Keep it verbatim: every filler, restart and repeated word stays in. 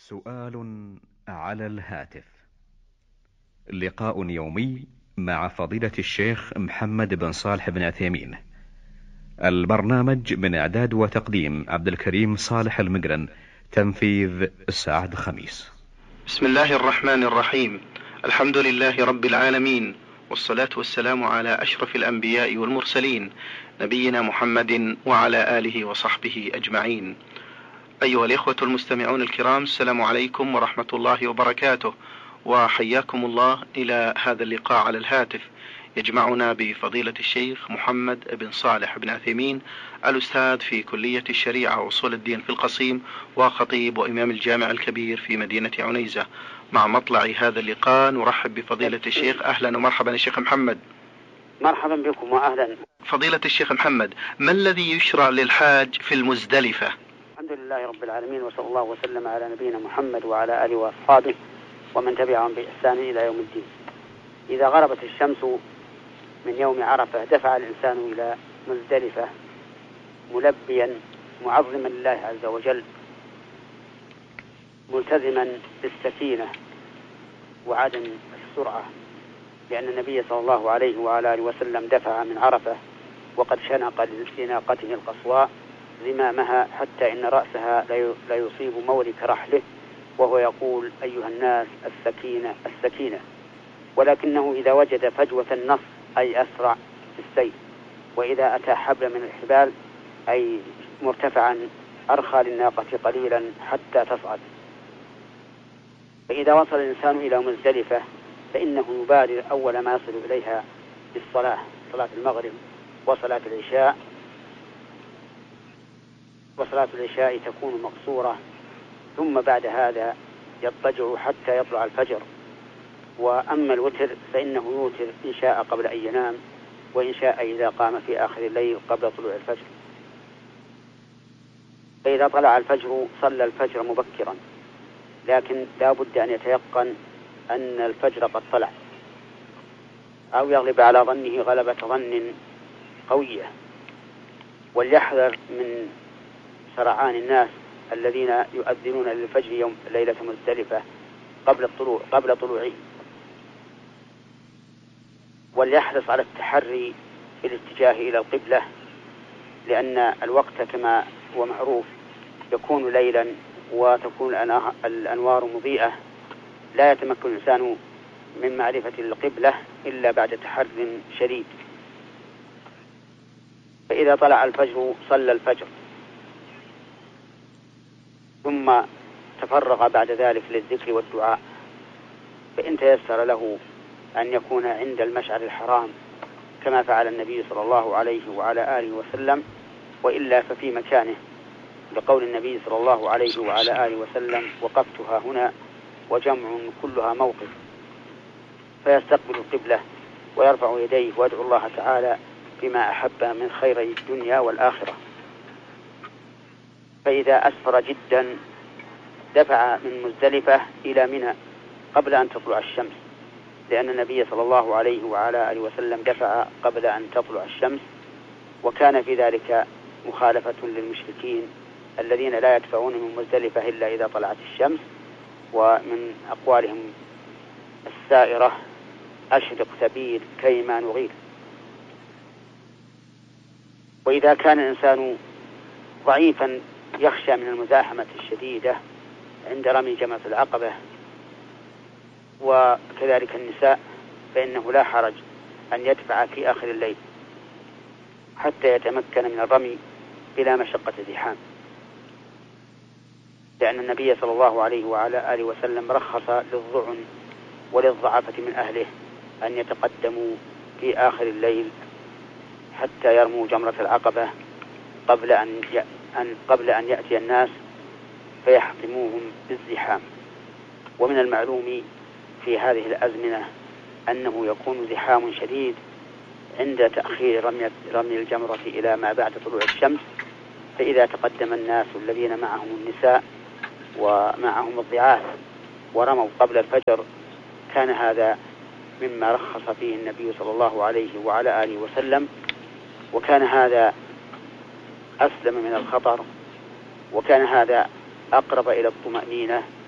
سؤال على الهاتف. لقاء يومي مع فضيلة الشيخ محمد بن صالح بن عثيمين. البرنامج من إعداد وتقديم عبد الكريم صالح المقرن، تنفيذ سعد خميس. بسم الله الرحمن الرحيم. الحمد لله رب العالمين، والصلاة والسلام على أشرف الأنبياء والمرسلين، نبينا محمد وعلى آله وصحبه أجمعين. أيها الإخوة المستمعون الكرام، السلام عليكم ورحمة الله وبركاته، وحياكم الله إلى هذا اللقاء على الهاتف يجمعنا بفضيلة الشيخ محمد بن صالح بن عثيمين، الأستاذ في كلية الشريعة وأصول الدين في القصيم، وخطيب وإمام الجامع الكبير في مدينة عنيزة. مع مطلع هذا اللقاء نرحب بفضيلة الشيخ. أهلا ومرحبا الشيخ محمد. مرحبا بكم وأهلا. فضيلة الشيخ محمد، ما الذي يشرع للحاج في المزدلفة؟ الحمد لله رب العالمين، وصلى الله وسلم على نبينا محمد وعلى آله وأصحابه ومن تبعهم بإحسان إلى يوم الدين. إذا غربت الشمس من يوم عرفة دفع الإنسان إلى مزدلفة ملبيا معظما لله عز وجل، ملتزما بالسكينة وعدم السرعة، لأن النبي صلى الله عليه وعلى آله وسلم دفع من عرفة وقد شنق لناقته القصواء زمامها حتى إن رأسها لا يصيب مورك رحله، وهو يقول: أيها الناس السكينة السكينة. ولكنه إذا وجد فجوة النص أي أسرع في السير، وإذا أتى حبل من الحبال أي مرتفعا أرخى للناقة قليلا حتى تصعد. فإذا وصل الإنسان إلى مزدلفة فإنه يبادر أول ما يصل إليها بالصلاة، صلاة المغرب وصلاة العشاء، وصلاة العشاء تكون مقصورة، ثم بعد هذا يضطجع حتى يطلع الفجر. وأما الوتر فإنه يوتر إن شاء قبل أن ينام، وإن شاء إذا قام في آخر الليل قبل طلوع الفجر. فإذا طلع الفجر صلى الفجر مبكرا، لكن لا بد أن يتيقن أن الفجر قد طلع، أو يغلب على ظنه غلبة ظن قوية، وليحذر من سرعان الناس الذين يؤذنون للفجر يوم ليلة مزدلفة قبل الطلوع قبل طلوعه. وليحرص على التحري في الاتجاه إلى القبلة، لأن الوقت كما هو معروف يكون ليلا وتكون الأنوار مضيئة، لا يتمكن الإنسان من معرفة القبلة إلا بعد تحري شديد. فإذا طلع الفجر صلى الفجر، ثم تفرغ بعد ذلك للذكر والدعاء، فإن تيسر له أن يكون عند المشعر الحرام كما فعل النبي صلى الله عليه وعلى آله وسلم، وإلا ففي مكانه، لقول النبي صلى الله عليه وعلى آله وسلم: وقفتها هنا وجمع كلها موقف. فيستقبل القبلة ويرفع يديه ويدعو الله تعالى بما أحب من خير الدنيا والآخرة. فإذا أسفر جدا دفع من مزدلفة إلى منى قبل أن تطلع الشمس، لأن النبي صلى الله عليه وعلى آله وسلم دفع قبل أن تطلع الشمس، وكان في ذلك مخالفة للمشركين الذين لا يدفعون من مزدلفة إلا إذا طلعت الشمس. ومن أقوالهم السائرة: أشرق سبيل كيما نغير. وإذا كان الإنسان ضعيفا يخشى من المزاحمة الشديدة عند رمي جمرة العقبة، وكذلك النساء، فإنه لا حرج أن يدفع في آخر الليل حتى يتمكن من الرمي بلا مشقة زحام، لأن النبي صلى الله عليه وعلى آله وسلم رخص للضعن وللضعفة من أهله أن يتقدموا في آخر الليل حتى يرموا جمرة العقبة قبل أن أن قبل أن يأتي الناس فيحطموهم بالزحام. ومن المعلوم في هذه الأزمنة أنه يكون زحام شديد عند تأخير رمي رمي الجمرة إلى ما بعد طلوع الشمس. فإذا تقدم الناس الذين معهم النساء ومعهم الضعاف ورموا قبل الفجر كان هذا مما رخص فيه النبي صلى الله عليه وعلى آله وسلم، وكان هذا أسلم من الخطر، وكان هذا أقرب إلى الطمأنينة